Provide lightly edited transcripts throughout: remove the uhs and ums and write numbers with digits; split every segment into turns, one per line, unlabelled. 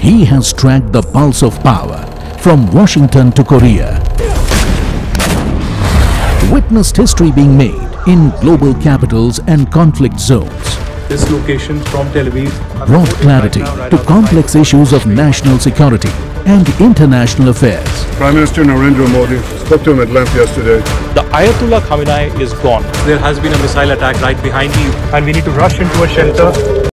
He has tracked the pulse of power from Washington to Korea. Witnessed history being made in global capitals and conflict zones.
This location from Tel Aviv
Brought clarity to complex issues of national security and international affairs.
Prime Minister Narendra Modi spoke to him at length yesterday.
The Ayatollah Khamenei is gone. There has been a missile attack right behind me and we need to rush into a shelter.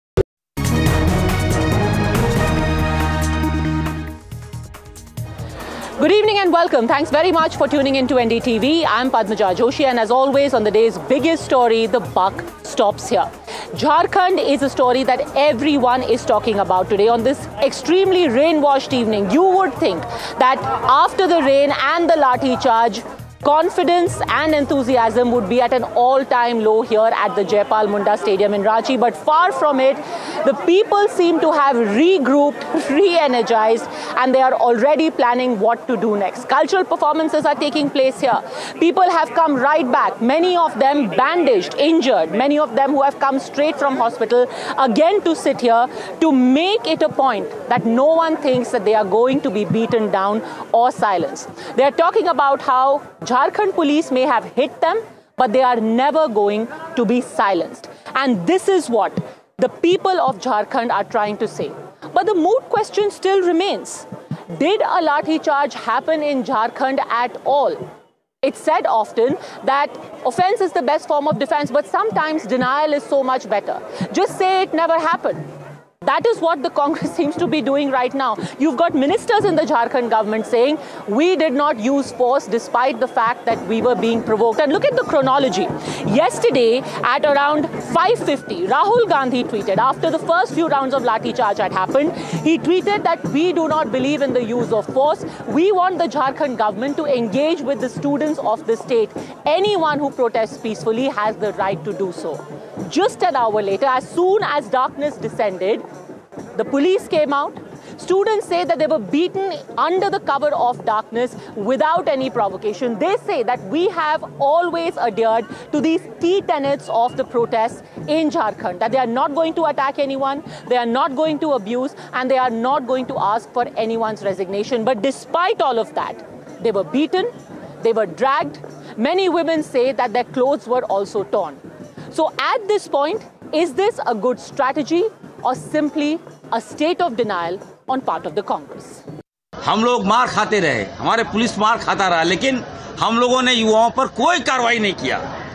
Good evening and welcome. Thanks very much for tuning in to NDTV. I'm Padmaja Joshi, and as always on the day's biggest story, the buck stops here. Jharkhand is a story that everyone is talking about today. On this extremely rain-washed evening, you would think that after the rain and the lathi charge, confidence and enthusiasm would be at an all-time low here at the Jaipal Munda Stadium in Ranchi, but far from it. The people seem to have regrouped, re-energized, and they are already planning what to do next. Cultural performances are taking place here. People have come right back, many of them bandaged, injured, many of them who have come straight from hospital, again to sit here to make it a point that no one thinks that they are going to be beaten down or silenced. They are talking about how Jharkhand police may have hit them, but they are never going to be silenced. And this is what the people of Jharkhand are trying to say. But the moot question still remains. Did a lathi charge happen in Jharkhand at all? It's said often that offense is the best form of defense, but sometimes denial is so much better. Just say it never happened. That is what the Congress seems to be doing right now. You've got ministers in the Jharkhand government saying, we did not use force despite the fact that we were being provoked. And look at the chronology. Yesterday at around 5:50, Rahul Gandhi tweeted, after the first few rounds of lathi charge had happened, he tweeted that we do not believe in the use of force. We want the Jharkhand government to engage with the students of the state. Anyone who protests peacefully has the right to do so. Just an hour later, as soon as darkness descended, the police came out. Students say that they were beaten under the cover of darkness without any provocation. They say that we have always adhered to these key tenets of the protests in Jharkhand, that they are not going to attack anyone, they are not going to abuse, and they are not going to ask for anyone's resignation. But despite all of that, they were beaten, they were dragged. Many women say that their clothes were also torn. So at this point, is this a good strategy or simply a state of denial on part of the Congress?
हम लोग मार खाते रहे, हमारे police मार खाता रहा, लेकिन हम लोगों ने युवाओं पर कोई कार्रवाई नहीं किया।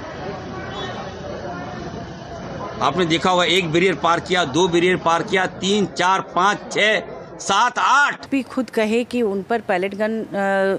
आपने देखा होगा, 1 बैरियर पार किया, 2 बैरियर पार किया, 3, 4, 5, 6, 7, 8
भी खुद कहे कि उन पर पैलेट गन